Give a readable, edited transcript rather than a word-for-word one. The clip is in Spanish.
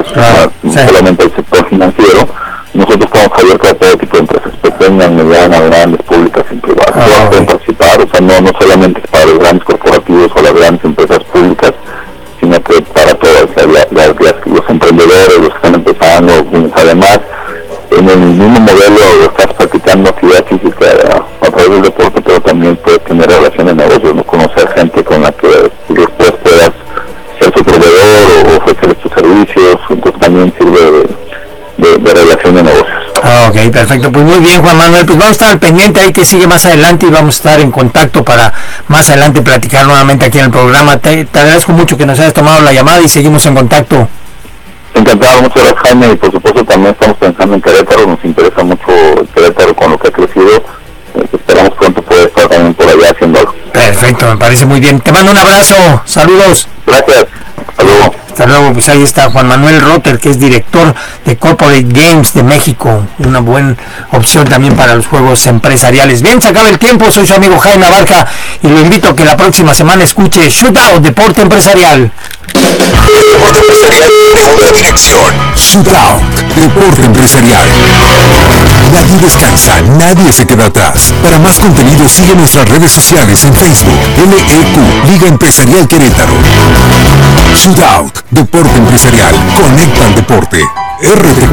claro, no solamente el sector financiero. Nosotros estamos abiertos a todo tipo de empresas, pequeñas, medianas, grandes, públicas y privadas. Todas pueden participar, o sea, no solamente es para los grandes corporativos o las grandes empresas públicas, sino que para todos, los emprendedores, los que están empezando, además, en el mismo modelo estás practicando actividad física a través del deporte, pero también puedes tener relaciones de negocios, no conocer gente con la que después puedas ser su proveedor o ofrecer tus servicios, entonces también sirve de relación de negocios. Ok, perfecto, pues muy bien, Juan Manuel, pues vamos a estar al pendiente ahí que sigue más adelante y vamos a estar en contacto para más adelante platicar nuevamente aquí en el programa. Te agradezco mucho que nos hayas tomado la llamada y seguimos en contacto. Encantado, muchas gracias, Jaime, y por supuesto también estamos pensando en Querétaro, nos interesa mucho Querétaro con lo que ha crecido, esperamos pronto poder estar también por allá haciendo algo. Perfecto, me parece muy bien, te mando un abrazo, saludos. Gracias, hasta luego. Hasta luego, pues ahí está Juan Manuel Rotter, que es director de Corporate Games de México, una buena opción también para los juegos empresariales. Bien, se acaba el tiempo, soy su amigo Jaime Abarca y lo invito a que la próxima semana escuche Shootout, Deporte Empresarial. Deporte empresarial de otra dirección. Shootout, Deporte Empresarial. Nadie descansa, nadie se queda atrás. Para más contenido sigue nuestras redes sociales en Facebook, LEQ, Liga Empresarial Querétaro. Shootout, Deporte Empresarial, conecta al deporte. RT